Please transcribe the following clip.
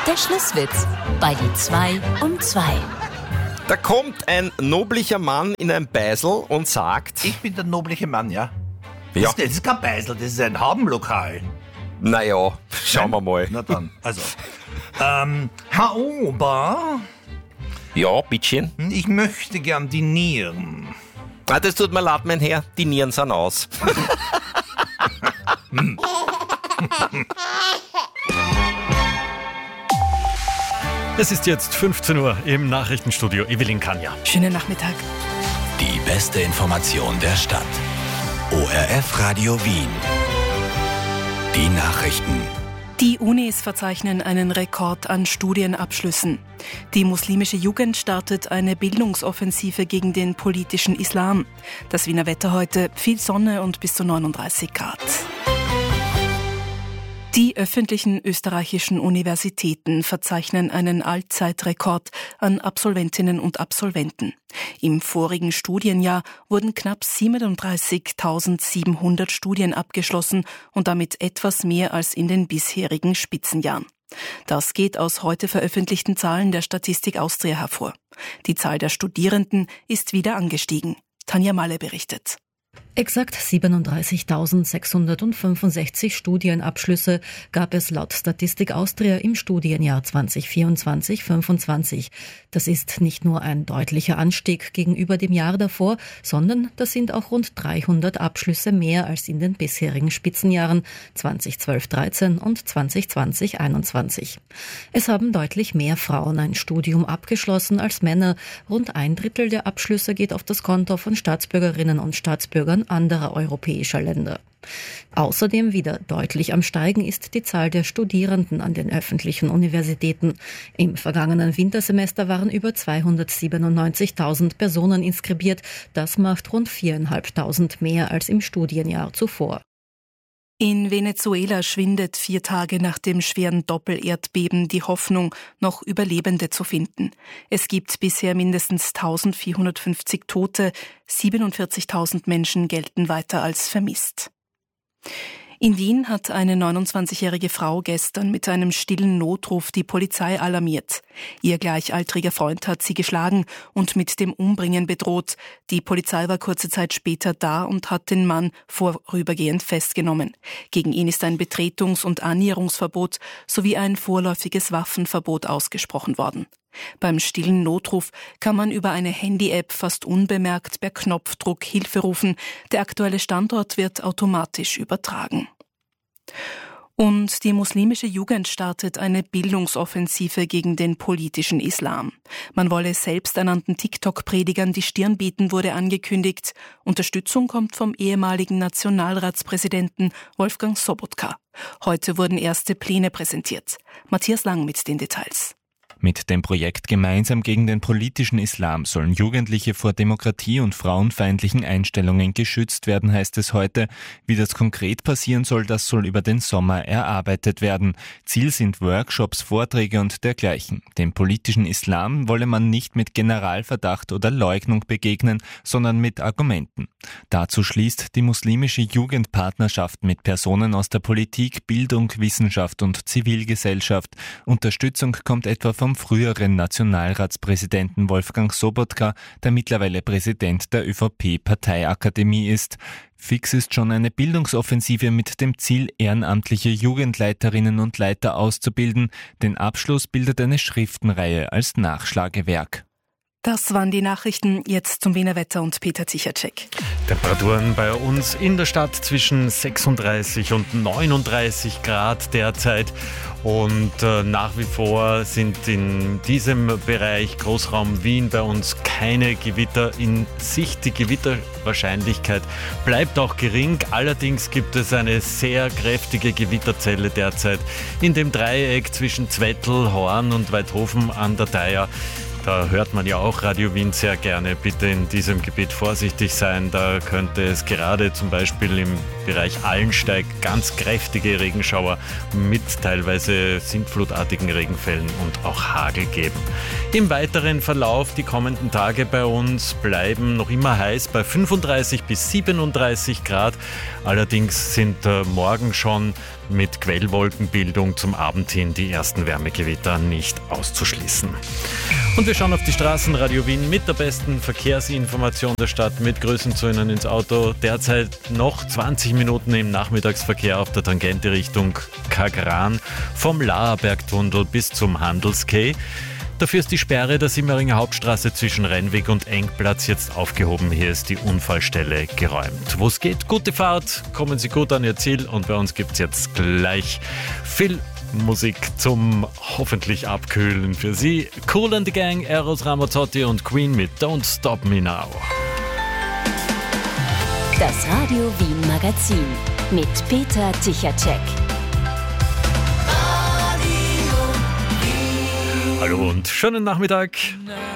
Der Schlusswitz bei die 2 um 2. Da kommt ein noblicher Mann in ein Beisel und sagt... Ich bin der nobliche Mann, ja? Ja. Das ist kein Beisel, das ist ein Habenlokal. Naja, schauen wir mal. Na dann, also. Herr Ober, Ja, bitteschön. ich möchte gern dinieren. Ah, das tut mir leid, mein Herr, die Nieren sind aus. Es ist jetzt 15 Uhr im Nachrichtenstudio. Evelyn Kanja. Schönen Nachmittag. Die beste Information der Stadt. ORF Radio Wien. Die Nachrichten. Die Unis verzeichnen einen Rekord an Studienabschlüssen. Die muslimische Jugend startet eine Bildungsoffensive gegen den politischen Islam. Das Wiener Wetter heute: viel Sonne und bis zu 39 Grad. Die öffentlichen österreichischen Universitäten verzeichnen einen Allzeitrekord an Absolventinnen und Absolventen. Im vorigen Studienjahr wurden knapp 37.700 Studien abgeschlossen und damit etwas mehr als in den bisherigen Spitzenjahren. Das geht aus heute veröffentlichten Zahlen der Statistik Austria hervor. Die Zahl der Studierenden ist wieder angestiegen. Tanja Malle berichtet. Exakt 37.665 Studienabschlüsse gab es laut Statistik Austria im Studienjahr 2024/25. Das ist nicht nur ein deutlicher Anstieg gegenüber dem Jahr davor, sondern das sind auch rund 300 Abschlüsse mehr als in den bisherigen Spitzenjahren 2012/13 und 2020/21. Es haben deutlich mehr Frauen ein Studium abgeschlossen als Männer. Rund ein Drittel der Abschlüsse geht auf das Konto von Staatsbürgerinnen und Staatsbürgern anderer europäischer Länder. Außerdem wieder deutlich am Steigen ist die Zahl der Studierenden an den öffentlichen Universitäten. Im vergangenen Wintersemester waren über 297.000 Personen inskribiert. Das macht rund 4.500 mehr als im Studienjahr zuvor. In Venezuela schwindet 4 Tage nach dem schweren Doppelerdbeben die Hoffnung, noch Überlebende zu finden. Es gibt bisher mindestens 1450 Tote, 47.000 Menschen gelten weiter als vermisst. In Wien hat eine 29-jährige Frau gestern mit einem stillen Notruf die Polizei alarmiert. Ihr gleichaltriger Freund hat sie geschlagen und mit dem Umbringen bedroht. Die Polizei war kurze Zeit später da und hat den Mann vorübergehend festgenommen. Gegen ihn ist ein Betretungs- und Annäherungsverbot sowie ein vorläufiges Waffenverbot ausgesprochen worden. Beim stillen Notruf kann man über eine Handy-App fast unbemerkt per Knopfdruck Hilfe rufen. Der aktuelle Standort wird automatisch übertragen. Und die muslimische Jugend startet eine Bildungsoffensive gegen den politischen Islam. Man wolle selbsternannten TikTok-Predigern die Stirn bieten, wurde angekündigt. Unterstützung kommt vom ehemaligen Nationalratspräsidenten Wolfgang Sobotka. Heute wurden erste Pläne präsentiert. Matthias Lang mit den Details. Mit dem Projekt Gemeinsam gegen den politischen Islam sollen Jugendliche vor Demokratie- und frauenfeindlichen Einstellungen geschützt werden, heißt es heute. Wie das konkret passieren soll, das soll über den Sommer erarbeitet werden. Ziel sind Workshops, Vorträge und dergleichen. Dem politischen Islam wolle man nicht mit Generalverdacht oder Leugnung begegnen, sondern mit Argumenten. Dazu schließt die muslimische Jugend Partnerschaften mit Personen aus der Politik, Bildung, Wissenschaft und Zivilgesellschaft. Unterstützung kommt etwa vom früheren Nationalratspräsidenten Wolfgang Sobotka, der mittlerweile Präsident der ÖVP-Parteiakademie ist. Fix ist schon eine Bildungsoffensive mit dem Ziel, ehrenamtliche Jugendleiterinnen und Leiter auszubilden. Den Abschluss bildet eine Schriftenreihe als Nachschlagewerk. Das waren die Nachrichten. Jetzt zum Wiener Wetter und Peter Zicherczek. Temperaturen bei uns in der Stadt zwischen 36 und 39 Grad derzeit. Und nach wie vor sind in diesem Bereich Großraum Wien bei uns keine Gewitter in Sicht. Die Gewitterwahrscheinlichkeit bleibt auch gering. Allerdings gibt es eine sehr kräftige Gewitterzelle derzeit in dem Dreieck zwischen Zwettl, Horn und Weidhofen an der Theier. Da hört man ja auch Radio Wien sehr gerne. Bitte in diesem Gebiet vorsichtig sein. Da könnte es gerade zum Beispiel im Bereich Allensteig ganz kräftige Regenschauer mit teilweise sintflutartigen Regenfällen und auch Hagel geben. Im weiteren Verlauf, die kommenden Tage bei uns bleiben noch immer heiß bei 35 bis 37 Grad. Allerdings sind morgen schon mit Quellwolkenbildung zum Abend hin die ersten Wärmegewitter nicht auszuschließen. Und wir schauen auf die Straßen. Radio Wien mit der besten Verkehrsinformation der Stadt, mit Grüßen zu Ihnen ins Auto. Derzeit noch 20 Minuten im Nachmittagsverkehr auf der Tangente Richtung Kagran vom Laerbergtunnel bis zum Handelskeh. Dafür ist die Sperre der Simmeringer Hauptstraße zwischen Rennweg und Engplatz jetzt aufgehoben. Hier ist die Unfallstelle geräumt. Wo es geht, gute Fahrt, kommen Sie gut an Ihr Ziel und bei uns gibt es jetzt gleich viel Musik zum hoffentlich Abkühlen für Sie. Kool and the Gang, Eros Ramazzotti und Queen mit Don't Stop Me Now. Das Radio Wien Magazin mit Peter Tichacek. Hallo und schönen Nachmittag.